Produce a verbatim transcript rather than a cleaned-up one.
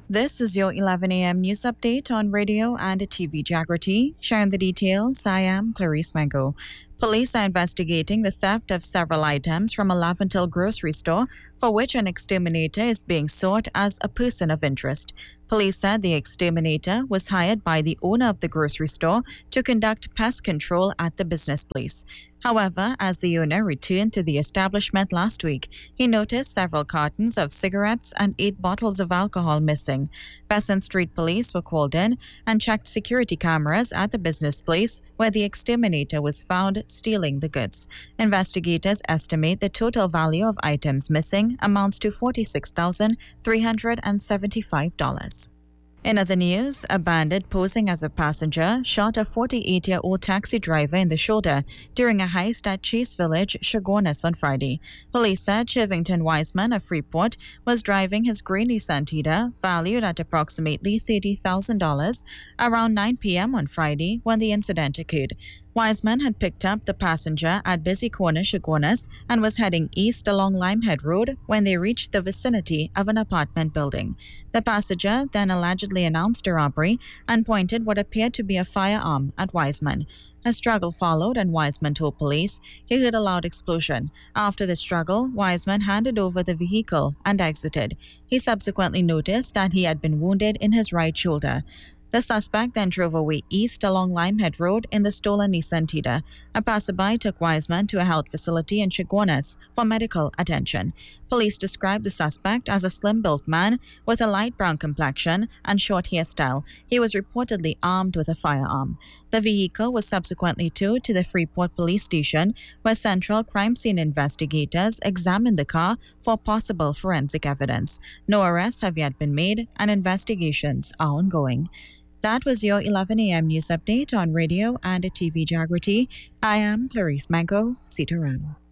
This is your eleven a m news update on radio and T V Jagrati. Sharing the details, I am Clarice Mango. Police are investigating the theft of several items from a Laventil grocery store, for which an exterminator is being sought as a person of interest. Police said the exterminator was hired by the owner of the grocery store to conduct pest control at the business place. However, as the owner returned to the establishment last week, he noticed several cartons of cigarettes and eight bottles of alcohol missing. Besant Street Police were called in and checked security cameras at the business place where the exterminator was found stealing the goods. Investigators estimate the total value of items missing amounts to forty-six thousand three hundred seventy-five dollars. In other news, a bandit posing as a passenger shot a forty-eight-year-old taxi driver in the shoulder during a heist at Chase Village, Chaguanas on Friday. Police said Chivington Wiseman of Freeport was driving his gray Nissan Tiida, valued at approximately thirty thousand dollars, around nine p.m. on Friday when the incident occurred. Wiseman had picked up the passenger at Busy Corner, Chaguanas, and was heading east along Limehead Road when they reached the vicinity of an apartment building. The passenger then allegedly announced a robbery and pointed what appeared to be a firearm at Wiseman. A struggle followed, and Wiseman told police he heard a loud explosion. After the struggle, Wiseman handed over the vehicle and exited. He subsequently noticed that he had been wounded in his right shoulder. The suspect then drove away east along Limehead Road in the stolen Nissan Tiida. A passerby took Wiseman to a health facility in Chaguanas for medical attention. Police described the suspect as a slim-built man with a light brown complexion and short hairstyle. He was reportedly armed with a firearm. The vehicle was subsequently towed to the Freeport Police Station, where Central Crime Scene investigators examined the car for possible forensic evidence. No arrests have yet been made, and investigations are ongoing. That was your eleven a m news update on radio and T V Jagrati. I am Clarice Mango, Sitaram.